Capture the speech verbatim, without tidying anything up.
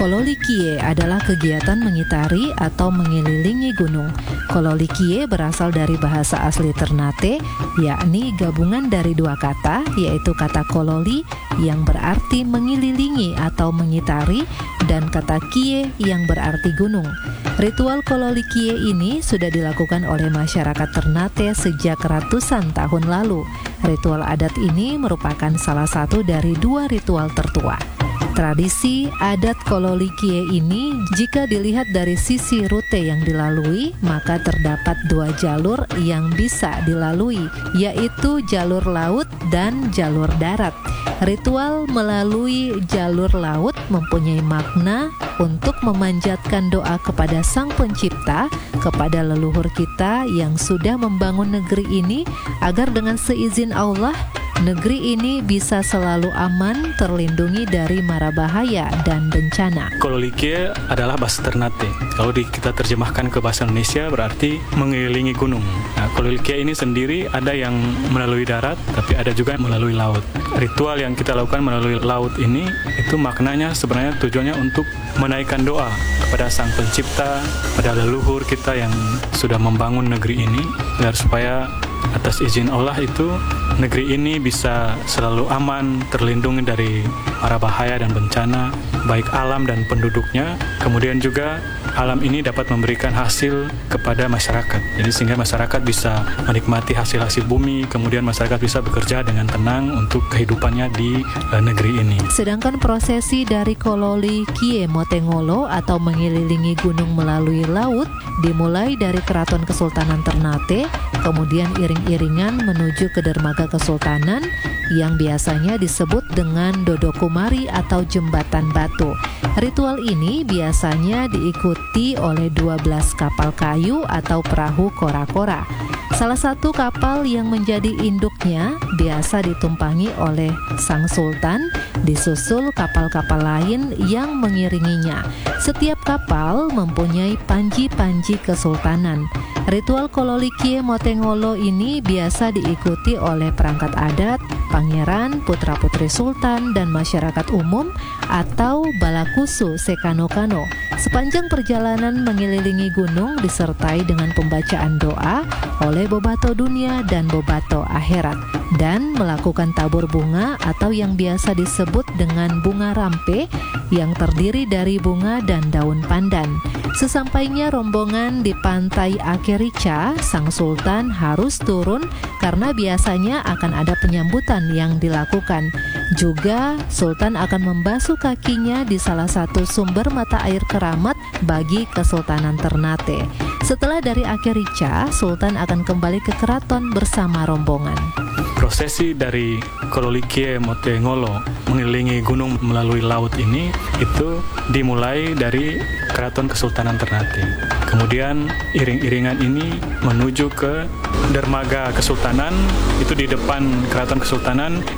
Kololikie adalah kegiatan mengitari atau mengelilingi gunung. Kololikie berasal dari bahasa asli Ternate, yakni gabungan dari dua kata, yaitu kata kololi yang berarti mengelilingi atau mengitari dan kata kie yang berarti gunung. Ritual kololikie ini sudah dilakukan oleh masyarakat Ternate sejak ratusan tahun lalu. Ritual adat ini merupakan salah satu dari dua ritual tertua. Tradisi adat kololikie ini jika dilihat dari sisi rute yang dilalui, maka terdapat dua jalur yang bisa dilalui, yaitu jalur laut dan jalur darat. Ritual melalui jalur laut mempunyai makna untuk memanjatkan doa kepada Sang Pencipta, kepada leluhur kita yang sudah membangun negeri ini, agar dengan seizin Allah, negeri ini bisa selalu aman, terlindungi dari mara bahaya dan bencana. Kololikie adalah bahasa Ternate. Kalau di, kita terjemahkan ke bahasa Indonesia berarti mengelilingi gunung. Nah, kololikie ini sendiri ada yang melalui darat, tapi ada juga melalui laut. Ritual yang kita lakukan melalui laut ini, itu maknanya sebenarnya tujuannya untuk menaikkan doa kepada Sang Pencipta, pada leluhur kita yang sudah membangun negeri ini, agar supaya atas izin Allah itu negeri ini bisa selalu aman, terlindungi dari mara bahaya dan bencana, baik alam dan penduduknya. Kemudian juga alam ini dapat memberikan hasil kepada masyarakat. Jadi sehingga masyarakat bisa menikmati hasil-hasil bumi, kemudian masyarakat bisa bekerja dengan tenang untuk kehidupannya di uh, negeri ini. Sedangkan prosesi dari Kololikie Motengolo atau mengelilingi gunung melalui laut dimulai dari Keraton Kesultanan Ternate, kemudian iring-iringan menuju ke dermaga kesultanan yang biasanya disebut dengan Dodokumari atau jembatan batu. Ritual ini biasanya diikuti oleh dua belas kapal kayu atau perahu kora-kora. Salah satu kapal yang menjadi induknya biasa ditumpangi oleh Sang Sultan, disusul kapal-kapal lain yang mengiringinya. Setiap kapal mempunyai panji-panji kesultanan. Ritual Kololikie Motengolo ini biasa diikuti oleh perangkat adat, pangeran, putra-putri sultan, dan masyarakat umum atau balakusu sekano-kano. Sepanjang perjalanan mengelilingi gunung disertai dengan pembacaan doa oleh Bobato dunia dan Bobato akhirat, dan melakukan tabur bunga atau yang biasa disebut dengan bunga rampe yang terdiri dari bunga dan daun pandan. Sesampainya rombongan di pantai Akerica, Sang Sultan harus turun karena biasanya akan ada penyambutan yang dilakukan. Juga Sultan akan membasuh kakinya di salah satu sumber mata air keramat bagi Kesultanan Ternate. Setelah dari Akerica, Sultan akan kembali ke keraton bersama rombongan. Prosesi dari Kololikie Motengolo mengelilingi gunung melalui laut ini itu dimulai dari Keraton Kesultanan Ternate. Kemudian iring-iringan ini menuju ke dermaga kesultanan, itu di depan Keraton Kesultanan